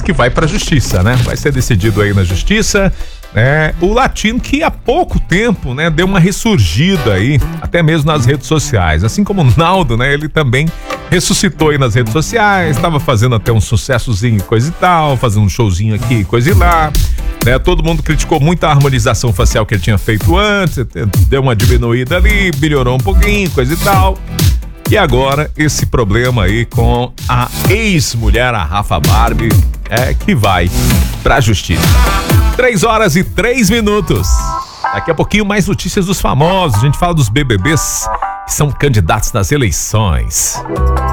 que vai pra justiça, né? Vai ser decidido aí na justiça. O Latino, que há pouco tempo, né, deu uma ressurgida aí, até mesmo nas redes sociais. Assim como o Naldo, né, ele também ressuscitou aí nas redes sociais, estava fazendo até um sucessozinho, coisa e tal, fazendo um showzinho aqui, coisa e lá. Todo mundo criticou muito a harmonização facial que ele tinha feito antes, deu uma diminuída ali, melhorou um pouquinho, coisa e tal. E agora, esse problema aí com a ex-mulher, a Rafa Barbie, que vai pra justiça. 3h03. Daqui a pouquinho mais notícias dos famosos. A gente fala dos BBBs que são candidatos nas eleições.